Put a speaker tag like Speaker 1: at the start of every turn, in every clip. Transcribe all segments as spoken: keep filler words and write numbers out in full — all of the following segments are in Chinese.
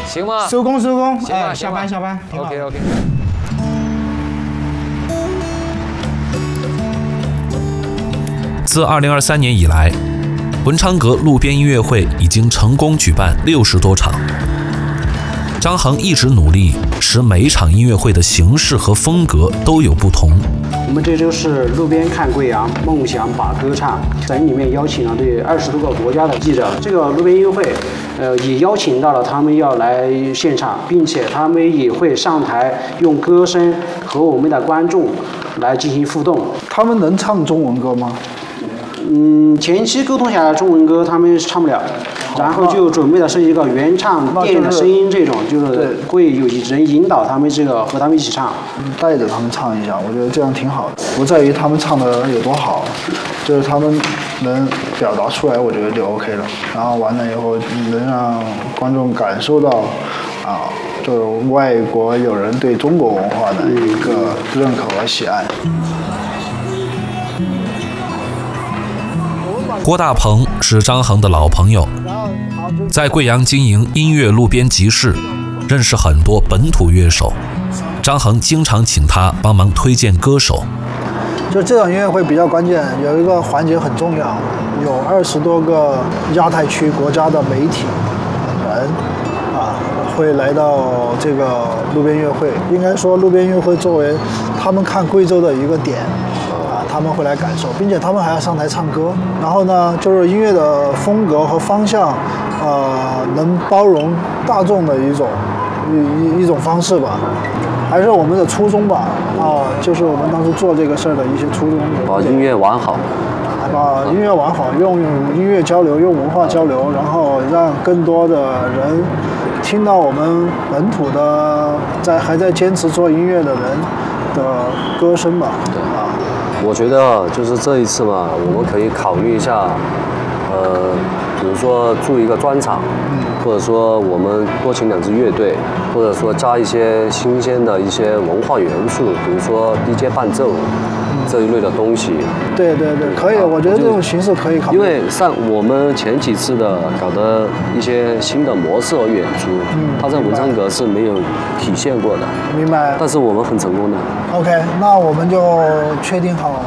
Speaker 1: 行吗？
Speaker 2: 收工收工，
Speaker 1: 行吧，
Speaker 2: 哎，下班下班。
Speaker 1: OK OK。
Speaker 3: 自二零二三年以来，文昌阁路边音乐会已经成功举办六十多场。张衡一直努力，使每一场音乐会的形式和风格都有不同。
Speaker 4: 我们这周是路边看贵阳，梦想把歌唱，在里面邀请了对二十多个国家的记者。这个路边音乐会，呃，也邀请到了他们要来现场，并且他们也会上台用歌声和我们的观众来进行互动。
Speaker 5: 他们能唱中文歌吗？
Speaker 4: 嗯，前期沟通下来，中文歌他们唱不了，然后就准备的是一个原唱电影的声音，这种就是会有人引导他们这个和他们一起唱，
Speaker 5: 带着他们唱一下，我觉得这样挺好的。不在于他们唱的有多好，就是他们能表达出来，我觉得就 OK 了。然后完了以后，能让观众感受到啊，就是外国友人对中国文化的一个认可和喜爱。
Speaker 3: 郭大鹏是张衡的老朋友，在贵阳经营音乐路边集市，认识很多本土乐手。张衡经常请他帮忙推荐歌手。
Speaker 5: 就这场音乐会比较关键，有一个环节很重要，有二十多个亚太区国家的媒体人啊会来到这个路边音乐会。应该说，路边音乐会作为他们看贵州的一个点。他们会来感受，并且他们还要上台唱歌。然后呢，就是音乐的风格和方向，呃，能包容大众的一种一一种方式吧，还是我们的初衷吧。啊，就是我们当时做这个事儿的一些初衷。
Speaker 6: 把音乐玩好，
Speaker 5: 把音乐玩好，用音乐交流，用文化交流，然后让更多的人听到我们本土的在还在坚持做音乐的人的歌声吧。
Speaker 6: 对啊。我觉得就是这一次嘛，我们可以考虑一下，呃，比如说做一个专场，或者说我们多请两支乐队，或者说加一些新鲜的一些文化元素，比如说 D J 伴奏这一类的东西。
Speaker 5: 对对对，可以，我觉得这种形式可以考虑。
Speaker 6: 因为像我们前几次的搞的一些新的模式和演出，嗯，它在文昌阁是没有体现过的。
Speaker 5: 明白。
Speaker 6: 但是我们很成功的。
Speaker 5: OK， 那我们就确定好。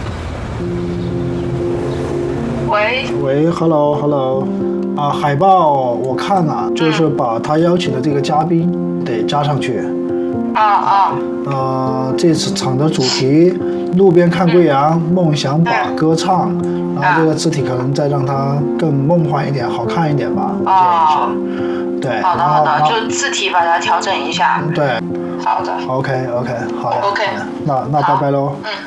Speaker 7: 喂。
Speaker 5: 喂 ，Hello Hello， 啊，海报我看了，就是把他邀请的这个嘉宾得加上去。
Speaker 7: 啊啊。
Speaker 5: 呃，这次场的主题路边看贵阳，梦想把歌唱，然后这个字体可能再让它更梦幻一点，好看一点吧，我建议是。对。
Speaker 7: 好的好的，就字体把它调整一下。
Speaker 5: 对。
Speaker 7: 好的。
Speaker 5: OK OK， 好的。
Speaker 7: OK。
Speaker 5: 那那拜拜喽。
Speaker 7: 嗯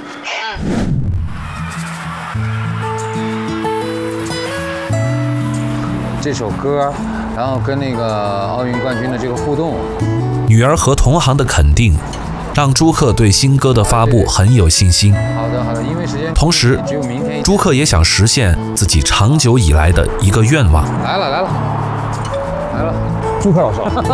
Speaker 1: 嗯。这首歌，然后跟那个奥运冠军的这个互动。
Speaker 3: 女儿和同行的肯定，让朱克对新歌的发布很有信心。
Speaker 1: 好的，好的，因为时间
Speaker 3: 同时，
Speaker 1: 只有明天。
Speaker 3: 朱克也想实现自己长久以来的一个愿望。
Speaker 1: 来了，来了，来了，朱克老师。